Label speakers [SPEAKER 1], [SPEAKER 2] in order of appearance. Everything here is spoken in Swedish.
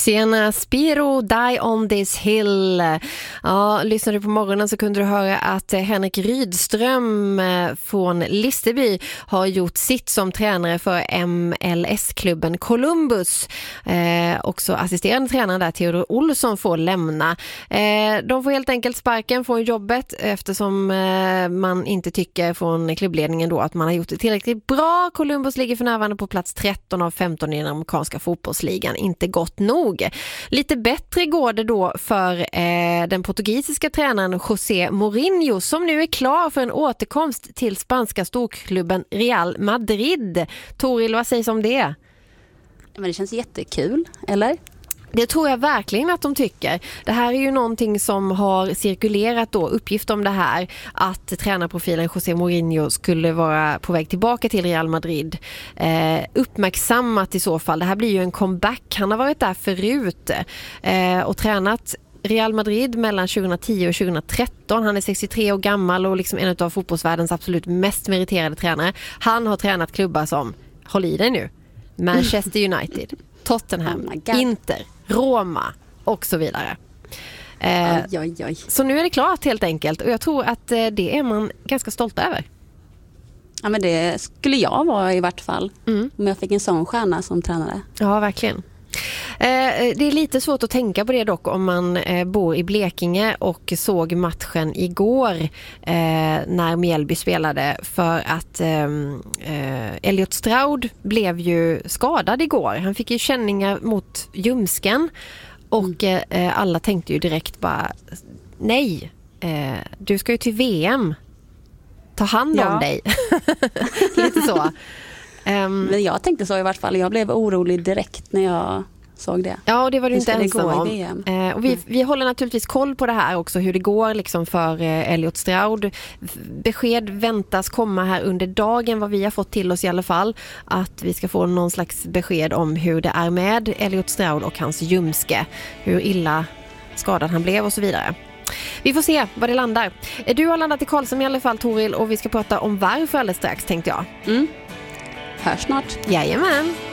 [SPEAKER 1] Sienna Spiro, Die on this hill. Ja, lyssnade du på morgonen så kunde du höra att Henrik Rydström från Listerby har gjort sitt som tränare för MLS-klubben Columbus. Också assisterande tränare där, Theodor Olsson, får lämna. De får helt enkelt sparken från jobbet eftersom man inte tycker från klubbledningen då att man har gjort det tillräckligt bra. Columbus ligger för närvarande på plats 13 av 15 i den amerikanska fotbollsligan. Inte gott nog. Lite bättre går det då för den portugisiska tränaren José Mourinho som nu är klar för en återkomst till spanska storklubben Real Madrid. Toril, vad sägs om det?
[SPEAKER 2] Men det känns jättekul, eller?
[SPEAKER 1] Det tror jag verkligen att de tycker. Det här är ju någonting som har cirkulerat då, uppgift om det här, att tränarprofilen José Mourinho skulle vara på väg tillbaka till Real Madrid. Uppmärksammat i så fall. Det här blir ju en comeback. Han har varit där förut och tränat Real Madrid mellan 2010 och 2013. Han är 63 år gammal och liksom en av fotbollsvärldens absolut mest meriterade tränare. Han har tränat klubbar som, håll i dig nu, Manchester United, Tottenham, Inter, Roma och så vidare.
[SPEAKER 2] Oj.
[SPEAKER 1] Så nu är det klart helt enkelt och jag tror att det är man ganska stolt över.
[SPEAKER 2] Ja, men det skulle jag vara i vart fall om jag fick en sån stjärna som tränare.
[SPEAKER 1] Ja, verkligen. Det är lite svårt att tänka på det dock om man bor i Blekinge och såg matchen igår när Mjällby spelade, för att Elliot Stroud blev ju skadad igår. Han fick ju känningar mot ljumsken och alla tänkte ju direkt bara nej, du ska ju till VM. Ta hand om dig. Lite så.
[SPEAKER 2] Men jag tänkte så i vart fall. Jag blev orolig direkt när jag såg det.
[SPEAKER 1] Ja, och det var du inte ensam om. Och vi håller naturligtvis koll på det här också, hur det går liksom för Elliot Stroud. Besked väntas komma här under dagen, vad vi har fått till oss i alla fall. Att vi ska få någon slags besked om hur det är med Elliot Stroud och hans ljumske. Hur illa skadad han blev och så vidare. Vi får se vad det landar. Du har landat i Karlsson i alla fall, Toril, och vi ska prata om varför alldeles strax, tänkte jag.
[SPEAKER 2] Hörs snart.
[SPEAKER 1] Jajamän.